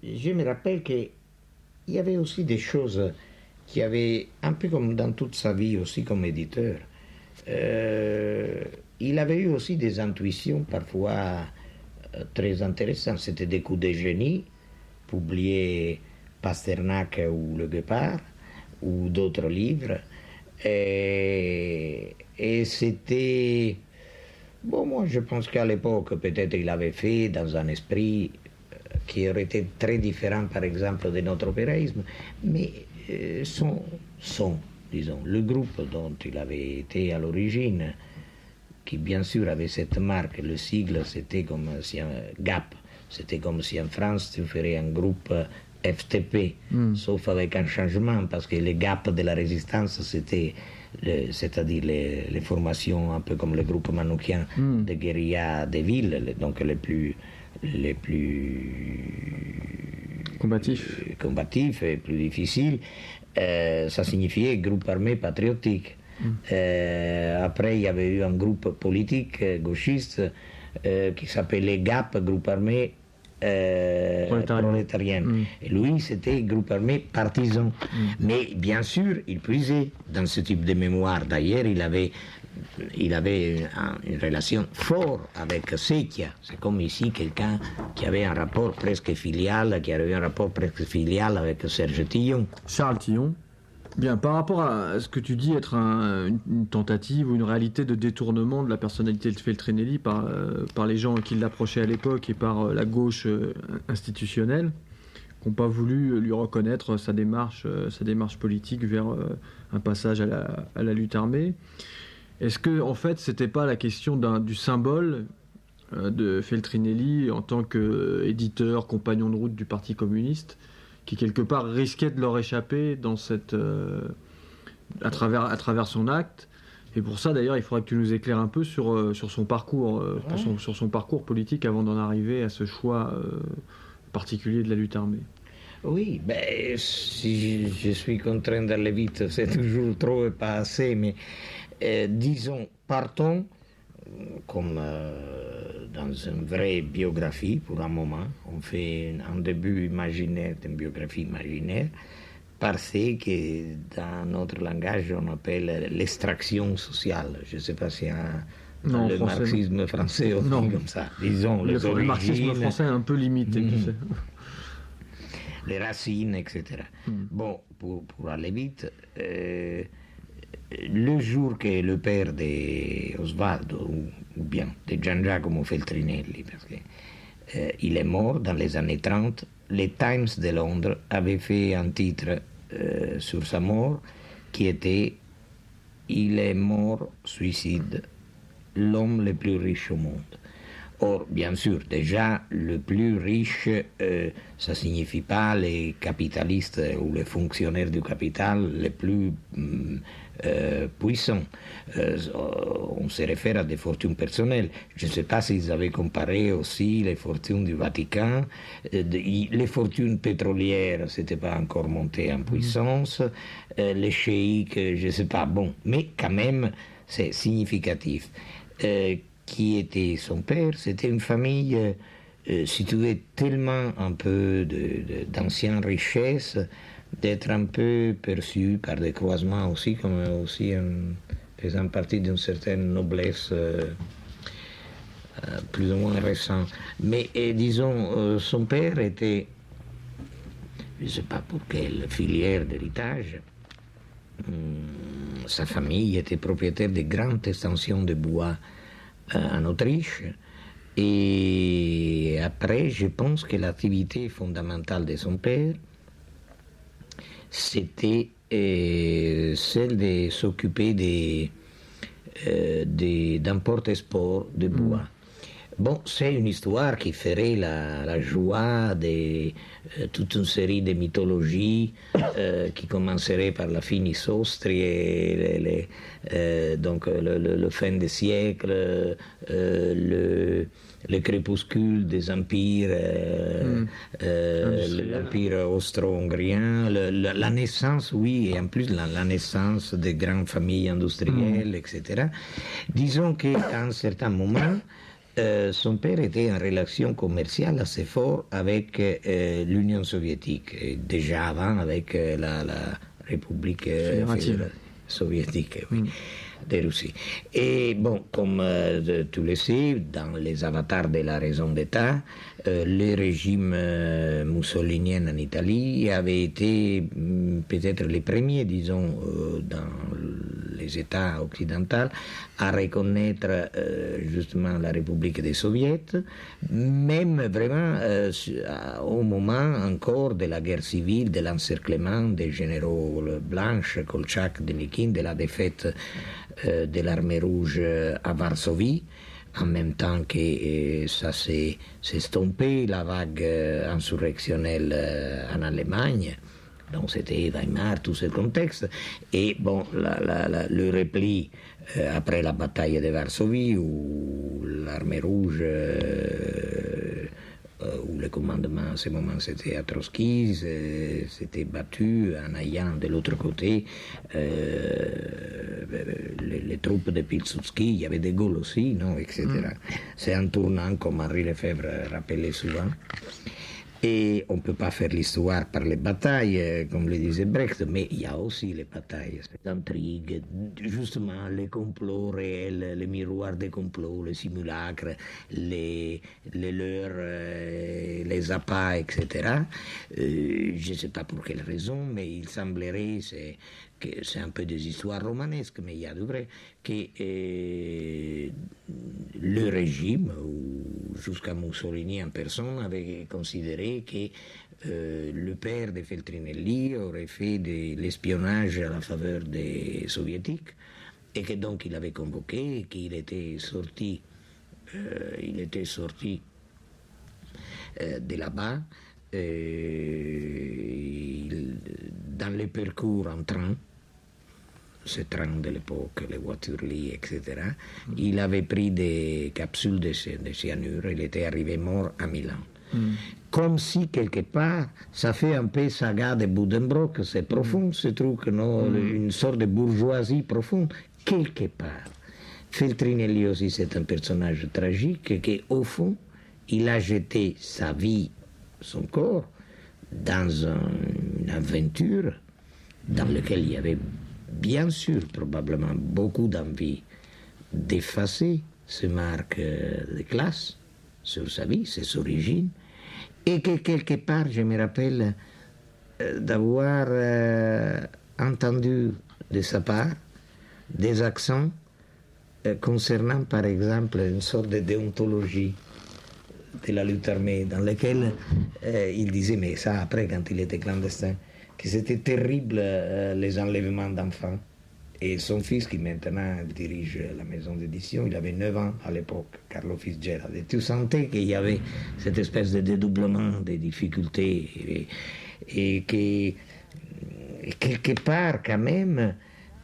je me rappelle qu'il y avait aussi des choses qui avaient, un peu comme dans toute sa vie aussi comme éditeur, il avait eu aussi des intuitions parfois très intéressantes. C'était des coups de génie, publier Pasternak ou Le Guépard, ou d'autres livres. Et c'était... Bon, moi je pense qu'à l'époque, peut-être il avait fait dans un esprit qui aurait été très différent, par exemple, de notre opéraïsme, mais disons, le groupe dont il avait été à l'origine, qui bien sûr avait cette marque, le sigle, c'était comme si un GAP, c'était comme si en France tu ferais un groupe FTP, sauf avec un changement, parce que les GAP de la résistance, c'était, c'est-à-dire les formations un peu comme le groupe manoukian de guérilla des villes, donc les plus combatifs et plus difficiles, ça signifiait groupe armé patriotique. Après, il y avait eu un groupe politique gauchiste qui s'appelait GAP, groupe armé prolétarien. Et lui, c'était groupe armé partisan. Mais bien sûr, il puisait dans ce type de mémoire. D'ailleurs, il avait une relation forte avec Secchia. C'est comme ici quelqu'un qui avait un rapport presque filial, avec Serge Tillon. Charles Tillon. Bien, par rapport à ce que tu dis être une tentative ou une réalité de détournement de la personnalité de Feltrinelli par les gens qui l'approchaient à l'époque et par la gauche institutionnelle, qui n'ont pas voulu lui reconnaître sa démarche politique vers un passage à la lutte armée. Est-ce que, en fait, c'était pas la question du symbole de Feltrinelli en tant qu'éditeur, compagnon de route du Parti communiste, qui quelque part risquait de leur échapper dans à travers son acte? Et pour ça, d'ailleurs, il faudrait que tu nous éclaires un peu sur son parcours, sur son parcours politique avant d'en arriver à ce choix particulier de la lutte armée. Oui, si je suis contraint d'aller vite, c'est toujours trop et pas assez, mais disons, partons comme dans une vraie biographie pour un moment. On fait un début imaginaire d'une biographie imaginaire, parce que dans notre langage on appelle l'extraction sociale. Je ne sais pas si le marxisme français ou comme ça. Disons, le marxisme français est un peu limité, tu sais. Les racines, etc. Bon, pour aller vite, le jour que le père d'Osvaldo, ou bien de Gian Giacomo Feltrinelli, parce qu'il est mort dans les années 30, les Times de Londres avait fait un titre sur sa mort qui était « Il est mort, suicide, l'homme le plus riche au monde ». Or, bien sûr, déjà, le plus riche, ça ne signifie pas les capitalistes ou les fonctionnaires du capital les plus puissants. On se réfère à des fortunes personnelles. Je ne sais pas s'ils avaient comparé aussi les fortunes du Vatican. Les fortunes pétrolières, ce n'était pas encore monté en puissance. Les cheikh, je ne sais pas. Bon, mais quand même, c'est significatif. Qui était son père, c'était une famille située tellement un peu d'ancienne richesse, d'être un peu perçue par des croisements aussi, comme aussi faisant partie d'une certaine noblesse plus ou moins récente. Mais disons, son père était, je ne sais pas pour quelle filière d'héritage, sa famille était propriétaire de grandes extensions de bois en Autriche, et après je pense que l'activité fondamentale de son père c'était celle de s'occuper d'import-export de bois. Bon, c'est une histoire qui ferait la joie de toute une série de mythologies qui commencerait par la Finisostri et donc le fin des siècles, le crépuscule des empires, l'empire austro-hongrien, la naissance, oui, et en plus la naissance des grandes familles industrielles, etc. Disons qu'à un certain moment, Son père était en relation commerciale assez forte avec l'Union soviétique, et déjà avant avec la République soviétique, oui, de Russie. Et bon, comme tu le sais, dans les avatars de la raison d'État, le régime mussolinien en Italie avait été peut-être les premiers, disons, dans les États occidentaux, à reconnaître justement la République des Soviets, même vraiment au moment encore de la guerre civile, de l'encerclement des généraux Blanche, Kolchak, Denikin, de la défaite de l'armée rouge à Varsovie, en même temps que ça s'est estompé, la vague insurrectionnelle en Allemagne. Donc c'était Weimar, tout ce contexte. Et bon, le repli après la bataille de Varsovie, où l'armée rouge, où le commandement à ce moment c'était à Trotsky, s'était battu en ayant de l'autre côté les troupes de Pilsudski, il y avait de Gaulle aussi, non, etc. C'est un tournant, comme Henri Lefebvre rappelait souvent. Et on ne peut pas faire l'histoire par les batailles, comme le disait Brecht, mais il y a aussi les batailles, les intrigues, justement les complots réels, les miroirs des complots, les simulacres, les leurres, les appâts, etc. Je ne sais pas pour quelle raison, mais il semblerait que c'est un peu des histoires romanesques, mais il y a de vrai, que le régime, ou jusqu'à Mussolini en personne, avait considéré que le père de Feltrinelli aurait fait de l'espionnage à la faveur des soviétiques, et que donc il avait convoqué, et qu'il était sorti, de là-bas, dans le parcours en train, ce train de l'époque, les voitures-lits, etc. Il avait pris des capsules de cyanure, il était arrivé mort à Milan. Comme si, quelque part, ça fait un peu saga de Buddenbrook, c'est profond ce truc, non? Une sorte de bourgeoisie profonde, quelque part. Feltrinelli aussi, c'est un personnage tragique, qu'au fond, il a jeté sa vie, son corps, dans une aventure dans laquelle il y avait bien sûr, probablement, beaucoup d'envie d'effacer ce marque de classe sur sa vie, ses origines, et que quelque part, je me rappelle d'avoir entendu de sa part des accents concernant, par exemple, une sorte de déontologie de la lutte armée, dans laquelle il disait, mais ça après, quand il était clandestin, que c'était terrible les enlèvements d'enfants. Et son fils, qui maintenant dirige la maison d'édition, il avait 9 ans à l'époque, Carlo Fitzgerald. Et tu sentais qu'il y avait cette espèce de dédoublement des difficultés et que quelque part quand même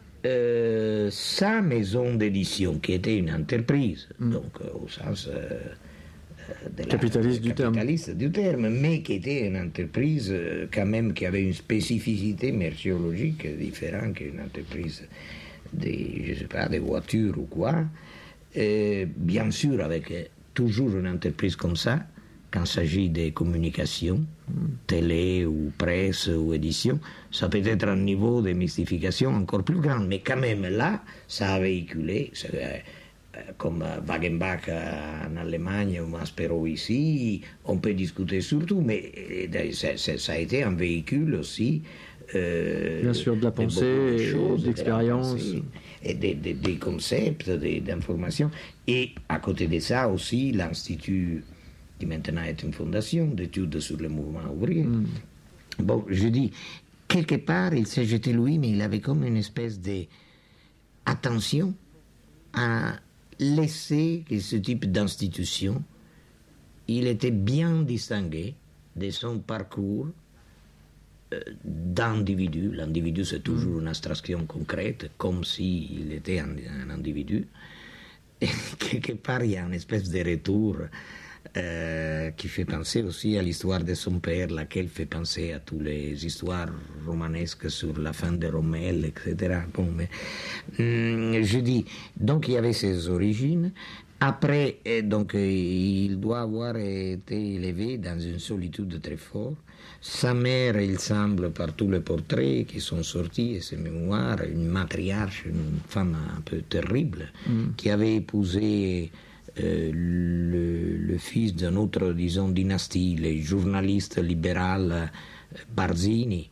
sa maison d'édition, qui était une entreprise, donc au sens capitaliste du terme, mais qui était une entreprise quand même qui avait une spécificité merciologique différente qu'une entreprise je sais pas, des voitures ou quoi. Bien sûr, avec toujours une entreprise comme ça, quand il s'agit de communication, télé ou presse ou édition, ça peut être un niveau de mystification encore plus grand, mais quand même là, ça a véhiculé, comme Wagenbach en Allemagne ou Maspero ici, on peut discuter sur tout, mais ça a été un véhicule aussi. Bien sûr, de la pensée, d'expérience. Et des concepts, d'informations. Et à côté de ça aussi, l'Institut, qui maintenant est une fondation d'études sur le mouvement ouvrier. Bon, je dis, quelque part, il s'est jeté lui, mais il avait comme une espèce d'attention à laisser que ce type d'institution, il était bien distingué de son parcours d'individu. L'individu, c'est toujours une abstraction concrète, comme s'il était un individu. Et quelque part, il y a une espèce de retour qui fait penser aussi à l'histoire de son père, laquelle fait penser à toutes les histoires romanesques sur la fin de Rommel, etc. Bon, mais, je dis, donc il y avait ses origines, Après, donc, il doit avoir été élevé dans une solitude très forte. Sa mère, il semble, par tous les portraits qui sont sortis et ses mémoires, une matriarche, une femme un peu terrible, qui avait épousé le fils d'une autre, disons, dynastie, le journaliste libéral Barzini,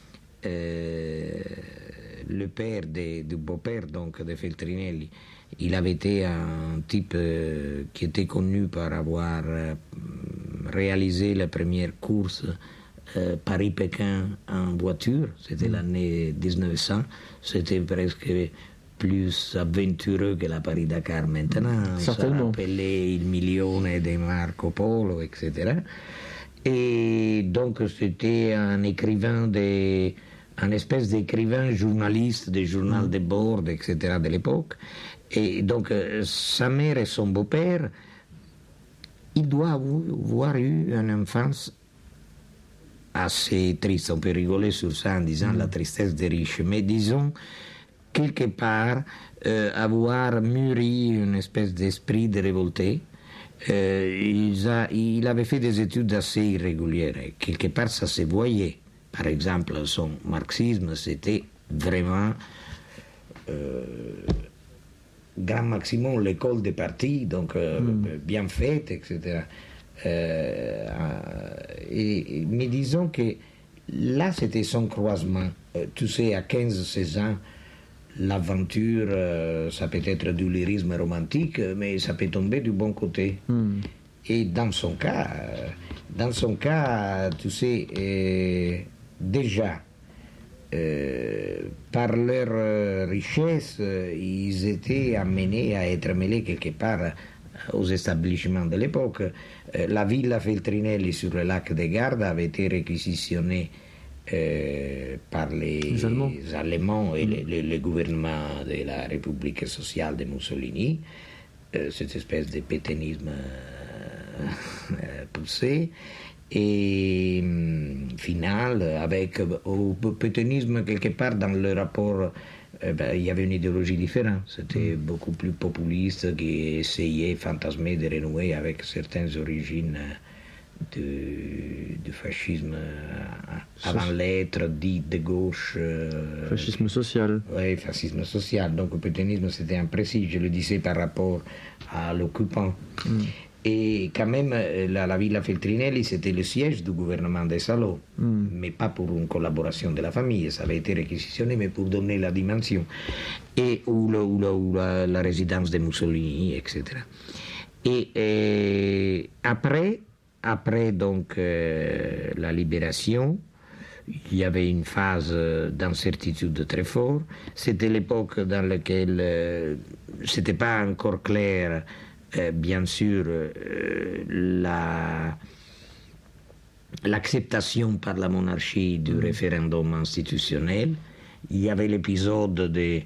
le père du beau-père donc de Feltrinelli. Il avait été un type qui était connu par avoir réalisé la première course Paris-Pékin en voiture, c'était l'année 1900, c'était presque plus aventureux que la Paris-Dakar maintenant. Certainement. Ça rappelait il milione de Marco Polo, etc. Et donc c'était un écrivain, un espèce d'écrivain journaliste des journaux de bord, etc. de l'époque. Et donc sa mère et son beau-père, il doit avoir eu une enfance assez triste. On peut rigoler sur ça en disant la tristesse des riches, mais disons quelque part avoir mûri une espèce d'esprit de révolté. Il avait fait des études assez irrégulières. Quelque part, ça se voyait. Par exemple, son marxisme, c'était vraiment grand maximum l'école des partis, donc bien faite, etc. Mais disons que là, c'était son croisement. Tu sais, à 15-16 ans, l'aventure, ça peut être du lyrisme romantique, mais ça peut tomber du bon côté. Et dans son cas, tu sais, déjà, par leur richesse, ils étaient amenés à être mêlés quelque part aux établissements de l'époque. La villa Feltrinelli sur le lac de Garda avait été réquisitionnée par les Allemands et le gouvernement de la République sociale de Mussolini, cette espèce de pétainisme poussé. Et final, avec au pétainisme quelque part dans le rapport, il y avait une idéologie différente. C'était beaucoup plus populiste, qui essayait, fantasmer de renouer avec certaines origines du fascisme avant l'être dit de gauche. Fascisme social. Oui, fascisme social. Donc le pétainisme, c'était imprécis. Je le disais par rapport à l'occupant. Et quand même, la Villa Feltrinelli, c'était le siège du gouvernement des Salauds, mais pas pour une collaboration de la famille, ça avait été réquisitionné, mais pour donner la dimension, et ou la résidence de Mussolini, etc. Et après donc la libération, il y avait une phase d'incertitude très forte. C'était l'époque dans laquelle c'était pas encore clair. Bien sûr, l'acceptation par la monarchie du référendum institutionnel. Il y avait l'épisode du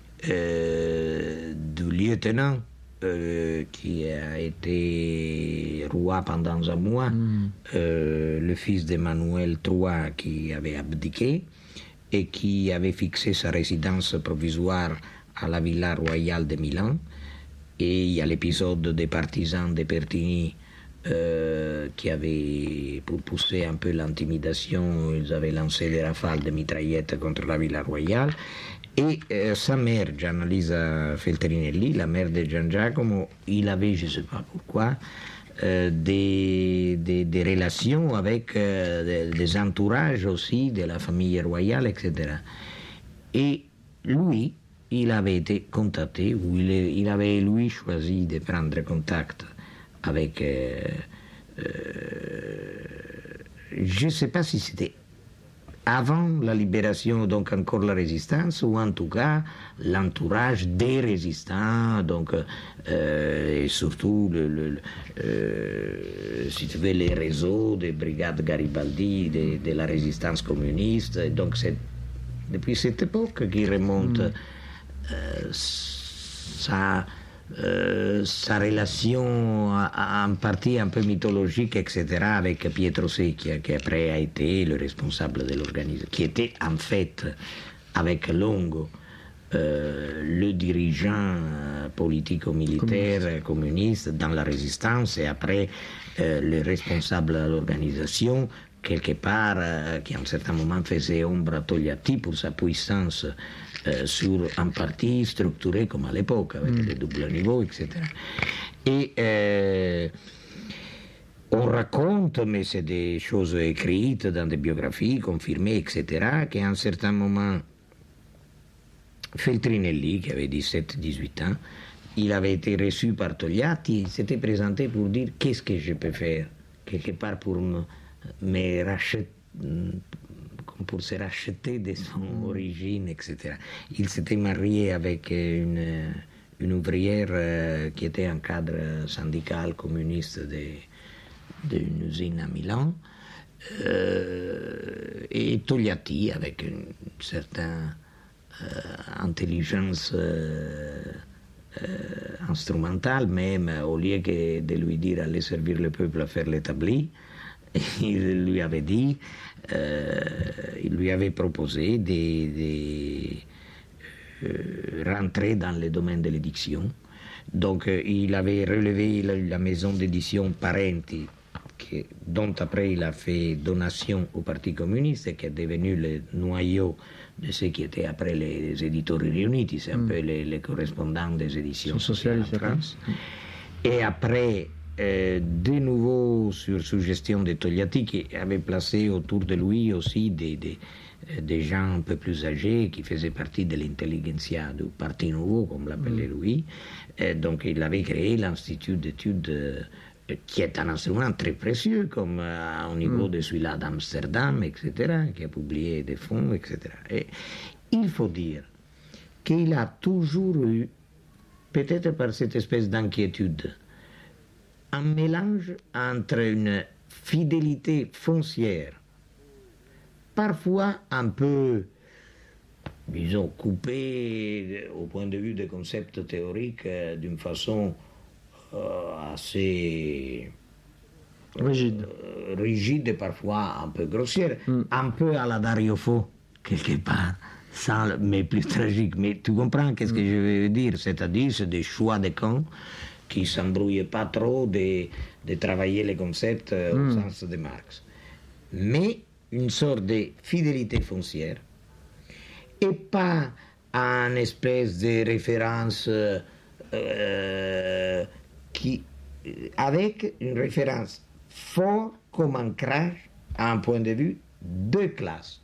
lieutenant qui a été roi pendant un mois, le fils d'Emmanuel III qui avait abdiqué et qui avait fixé sa résidence provisoire à la Villa Royale de Milan. Et il y a l'épisode des partisans de Pertigny qui avaient, pour pousser un peu l'intimidation, ils avaient lancé des rafales de mitraillettes contre la Villa Royale. Et sa mère, Giannalisa Feltrinelli, la mère de Gian Giacomo, il avait, je ne sais pas pourquoi, des relations avec des entourages aussi de la famille royale, etc. Et lui, il avait été contacté, ou il avait lui choisi de prendre contact avec, je ne sais pas si c'était avant la libération, donc encore la résistance, ou en tout cas l'entourage des résistants, donc et surtout si tu veux les réseaux des brigades Garibaldi, de la résistance communiste. Donc c'est depuis cette époque qui remonte sa relation en partie un peu mythologique, etc., avec Pietro Secchia, qui après a été le responsable de l'organisation, qui était en fait, avec Longo, le dirigeant politico-militaire communiste dans la résistance et après le responsable de l'organisation, quelque part, qui à un certain moment faisait ombre à Togliatti pour sa puissance sur un parti structuré comme à l'époque, avec des doubles niveaux, etc. Et on raconte, mais c'est des choses écrites dans des biographies, confirmées, etc., qu'à un certain moment, Feltrinelli, qui avait 17-18 ans, il avait été reçu par Togliatti, il s'était présenté pour dire qu'est-ce que je peux faire, quelque part pour pour se racheter de son origine, etc. Il s'était marié avec une ouvrière qui était un cadre syndical communiste d'une usine à Milan, et Togliatti, avec une certaine intelligence instrumentale, même au lieu que de lui dire allez servir le peuple à faire l'établi, il lui avait dit, il lui avait proposé de rentrer dans le domaine de l'édition. Donc il avait relevé la maison d'édition Parenti, dont après il a fait donation au Parti communiste et qui est devenu le noyau de ce qui était après les Editori Riuniti, c'est un peu les correspondants des éditions sociales en France. Et après, de nouveau sur suggestion de Togliatti, qui avait placé autour de lui aussi des gens un peu plus âgés qui faisaient partie de l'intelligentsia du Parti Nouveau, comme l'appelait lui. Donc il avait créé l'Institut d'études qui est un instrument très précieux, comme au niveau de celui-là d'Amsterdam, etc., qui a publié des fonds, etc. Et il faut dire qu'il a toujours eu, peut-être par cette espèce d'inquiétude, un mélange entre une fidélité foncière, parfois un peu, disons, coupée au point de vue des concepts théoriques d'une façon assez rigide et parfois un peu grossière, un peu à la Dario Fo, quelque part, mais plus tragique. Mais tu comprends qu'est-ce que je veux dire, c'est-à-dire c'est des choix de camp qui ne s'embrouillaient pas trop de travailler les concepts au sens de Marx. Mais une sorte de fidélité foncière et pas une espèce de référence avec une référence forte comme ancrage à un point de vue de classe.